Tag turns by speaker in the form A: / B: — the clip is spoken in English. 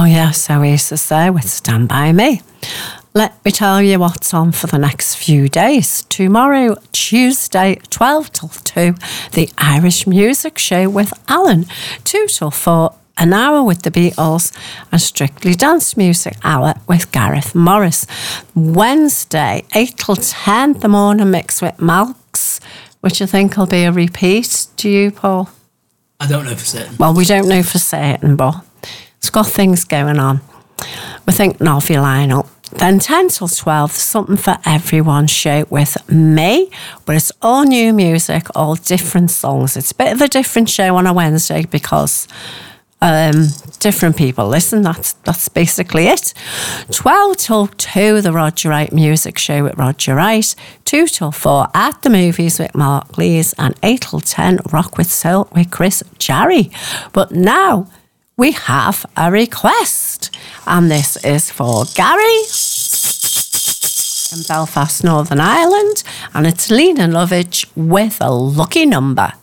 A: Oh, yes, Oasis there with Stand By Me. Let me tell you what's on for the next few days. Tomorrow, Tuesday, 12 till 2, the Irish Music Show with Alan. 2 till 4, an hour with the Beatles, and Strictly Dance Music Hour with Gareth Morris. Wednesday, 8 till 10, the morning mix with Malks, which I think will be a repeat. Do you, Paul?
B: I don't know for certain.
A: Well, we don't know for certain, but it's got things going on. We think Novi lineup. Then 10 till 12, Something for Everyone show with me, but it's all new music, all different songs. It's a bit of a different show on a Wednesday because different people listen. That's basically it. 12 till 2, the Roger Wright Music Show with Roger Wright. 2 till 4, At the Movies with Mark Lees. And 8 till 10, Rock with Soul with Chris Jarry. But now we have a request, and this is for Gary in Belfast, Northern Ireland, and it's Lena Lovitch with A Lucky Number.